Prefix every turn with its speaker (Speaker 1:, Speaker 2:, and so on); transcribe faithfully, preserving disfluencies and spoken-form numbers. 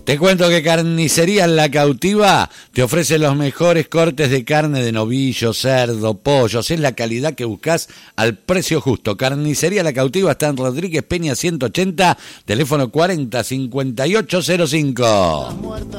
Speaker 1: Te cuento que Carnicería La Cautiva te ofrece los mejores cortes de carne de novillo, cerdo, pollos. Es la calidad que buscas al precio justo. Carnicería La Cautiva está en Rodríguez Peña ciento ochenta, teléfono cuarenta cincuenta y ocho cero cinco.